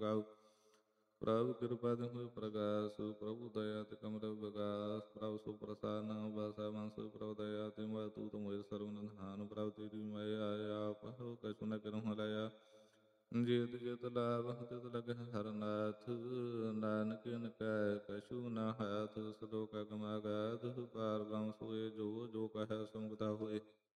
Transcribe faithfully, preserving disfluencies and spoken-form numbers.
ਗਾਉ। ਪ੍ਰਭੁ ਕਿਰਪਾ ਤੇ ਹੋਇ ਪ੍ਰਗਾਸ, ਪ੍ਰਭੁ ਦਇਆ ਤੇ ਕਮਲ ਵਿਗਾਸ। ਪ੍ਰਭੁ ਸੁ ਪ੍ਰਸਾਦ ਨਾਮ ਬਾਸਾ ਬੰਸ, ਪ੍ਰਭੁ ਦਇਆ ਤੇ ਮੈਂ ਤੂਤ ਮੋਇ ਸਰਬ ਨਿਧਾਨ। ਪ੍ਰਭੁ ਤੇਰੀ ਮੈਂ ਆਇਆ, ਆਪ ਕਛੁ ਨ ਕਰਹੁ ਹਲਾਇਆ। ਜਿਤ ਜਿਤ ਲਾਭ ਤਿਤ ਲਗਹਿ ਹਰਨਾਥ, ਨਾਨਕ ਇਨ ਕੈ ਕਛੂ ਨ ਹਾਥ। ਸਲੋਕ ਅਗਮ ਅਗਾਧ, ਪਾਰ ਬ੍ਰਹਮ ਸੋਇ ਜੋ, ਜੋ ਕਹੈ ਸੋ ਮੁਕਤਾ ਹੋਇ।